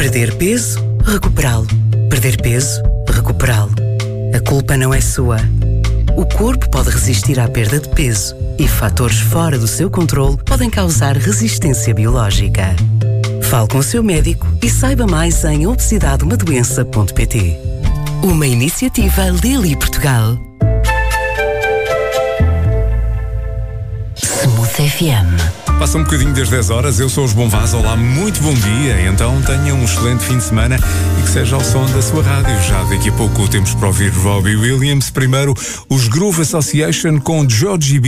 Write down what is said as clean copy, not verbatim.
Perder peso, recuperá-lo. Perder peso, recuperá-lo. A culpa não é sua. O corpo pode resistir à perda de peso e fatores fora do seu controle podem causar resistência biológica. Fale com o seu médico e saiba mais em obesidadeomadoença.pt. Uma iniciativa Lilly Portugal. Smooth FM. Passa um bocadinho das 10 horas, eu sou o João Vaz, olá, muito bom dia, então tenha um excelente fim de semana e que seja ao som da sua rádio. Já daqui a pouco temos para ouvir Robbie Williams, primeiro os Groove Association com Georgie B.